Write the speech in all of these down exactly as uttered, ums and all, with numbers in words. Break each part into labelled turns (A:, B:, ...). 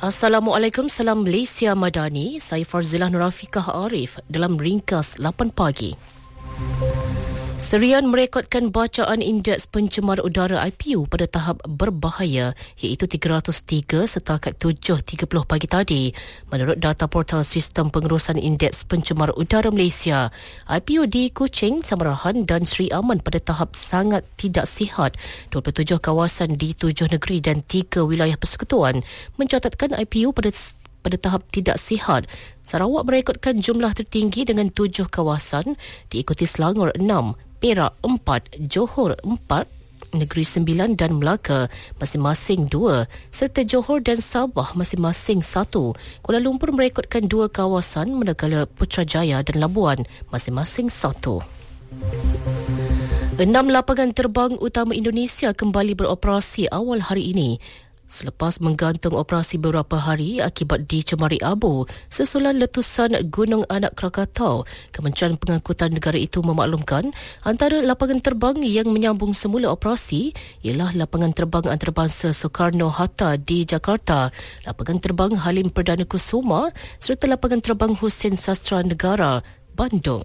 A: Assalamualaikum, salam Malaysia Madani. Saya Farzilah Nurafiqah Arif dalam ringkas lapan pagi. Serian merekodkan bacaan indeks pencemar udara I P U pada tahap berbahaya iaitu tiga ratus tiga setakat tujuh tiga puluh pagi tadi. Menurut data portal Sistem Pengurusan Indeks Pencemar Udara Malaysia, I P U di Kuching, Samarahan dan Seri Aman pada tahap sangat tidak sihat. dua puluh tujuh kawasan di tujuh negeri dan tiga wilayah persekutuan mencatatkan I P U pada pada tahap tidak sihat. Sarawak merekodkan jumlah tertinggi dengan tujuh kawasan, diikuti Selangor enam, Perak empat, Johor empat, Negeri Sembilan dan Melaka masing-masing dua, serta Johor dan Sabah masing-masing satu. Kuala Lumpur merekodkan dua kawasan, manakala Putrajaya dan Labuan masing-masing satu. Enam lapangan terbang utama Indonesia kembali beroperasi awal hari ini selepas menggantung operasi beberapa hari akibat dicemari abu susulan letusan Gunung Anak Krakatau. Kementerian Pengangkutan Negara itu memaklumkan antara lapangan terbang yang menyambung semula operasi ialah lapangan terbang antarabangsa Soekarno-Hatta di Jakarta, lapangan terbang Halim Perdana Kusuma serta lapangan terbang Hussein Sastra Negara, Bandung.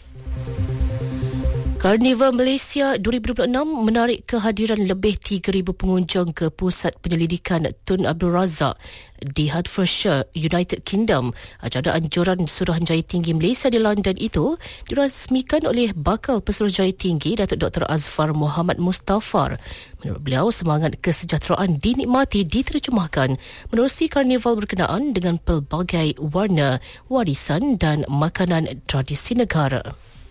A: Karnival Malaysia dua ribu dua puluh enam menarik kehadiran lebih tiga ribu pengunjung ke Pusat Penyelidikan Tun Abdul Razak di Hertfordshire, United Kingdom. Acara anjuran Suruhanjaya Tinggi Malaysia di London itu dirasmikan oleh Bakal Pesuruhjaya Tinggi Datuk Doktor Azfar Muhammad Mustafar. Menurut beliau, semangat kesejahteraan dinikmati diterjemahkan menerusi karnival berkenaan dengan pelbagai warna, warisan dan makanan tradisi negara.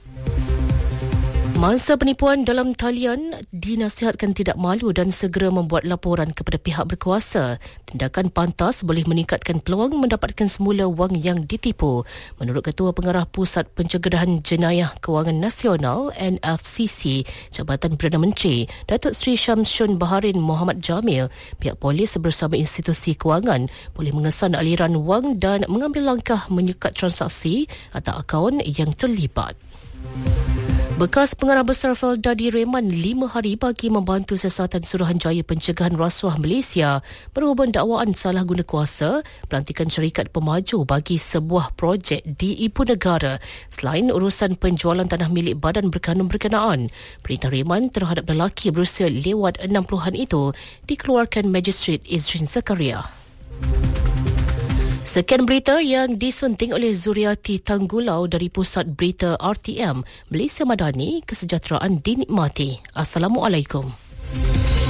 A: Mangsa penipuan dalam talian dinasihatkan tidak malu dan segera membuat laporan kepada pihak berkuasa. Tindakan pantas boleh meningkatkan peluang mendapatkan semula wang yang ditipu. Menurut Ketua Pengarah Pusat Pencegahan Jenayah Kewangan Nasional N F C C, Jabatan Perdana Menteri, Datuk Seri Syamsun Baharin Muhammad Jamil, pihak polis bersama institusi kewangan boleh mengesan aliran wang dan mengambil langkah menyekat transaksi atau akaun yang terlibat. Bekas Pengarah Besar Felda direman lima hari bagi membantu siasatan Suruhanjaya Pencegahan Rasuah Malaysia berhubung dakwaan salah guna kuasa pelantikan syarikat pemaju bagi sebuah projek di Ibu Negara selain urusan penjualan tanah milik badan berkanun berkenaan. Perintah reman terhadap lelaki berusia lewat enam puluhan itu dikeluarkan Magistrate Izrin Zakaria. Sekian berita yang disunting oleh Zuriati Tanggulau dari Pusat Berita R T M Malaysia Madani. Kesejahteraan dinikmati. Assalamualaikum.